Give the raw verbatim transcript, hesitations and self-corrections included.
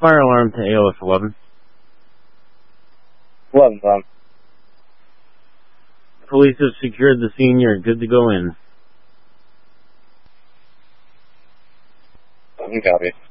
Fire alarm to A O S eleven. eleven, Tom. Police have secured the scene. You're good to go in. Copy.